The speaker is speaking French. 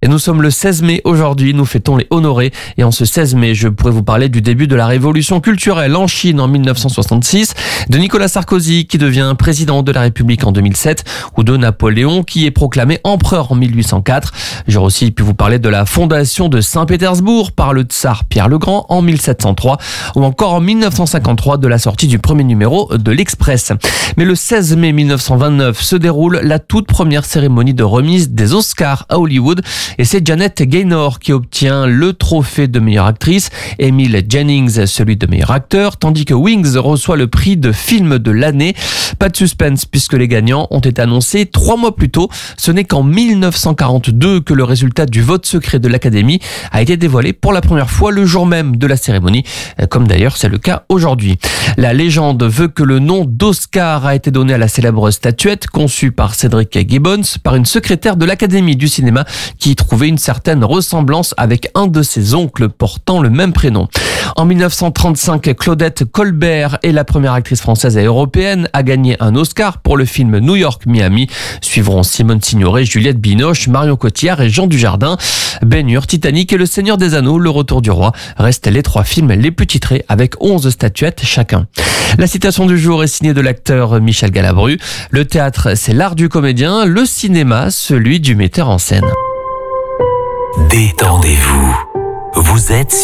Et nous sommes le 16 mai aujourd'hui, nous fêtons les honorés. Et en ce 16 mai, je pourrais vous parler du début de la révolution culturelle en Chine en 1966, de Nicolas Sarkozy qui devient président de la République en 2007 ou de Napoléon qui est proclamé empereur en 1804. J'aurais aussi pu vous parler de la fondation de Saint-Pétersbourg par le tsar Pierre le Grand en 1703 ou encore en 1953 de la sortie du premier numéro de l'Express. Mais le 16 mai 1929 se déroule la toute première cérémonie de remise des Oscars à Hollywood et c'est Janet Gaynor qui obtient le trophée de meilleure actrice, Emile Jennings celui de meilleur acteur, tandis que Wings reçoit le prix de film de l'année. Pas de suspense puisque les gagnants ont été annoncés 3 mois plus tôt. Ce n'est qu'en 1942 que le résultat du vote secret de l'Académie a été dévoilé pour la première fois le jour même de la cérémonie, comme d'ailleurs c'est le cas aujourd'hui. La légende veut que le nom d'Oscar a été donné à la célèbre statuette conçue par Cedric Gibbons par une secrétaire de l'Académie du cinéma qui y trouvait une certaine ressemblance avec un de ses oncles portant le même prénom. En 1935, Claudette Colbert est la première actrice française et européenne à gagner un Oscar pour le film New York-Miami. Suivront Simone Signoret, Juliette Binoche, Marion Cotillard et Jean Dujardin. Ben-Hur, Titanic et Le Seigneur des Anneaux, Le Retour du Roi restent les 3 films les plus titrés avec 11 statuettes chacun. La citation du jour est signée de l'acteur Michel Galabru. Le théâtre, c'est l'art du comédien, le cinéma, celui du metteur en scène. Détendez-vous. Vous êtes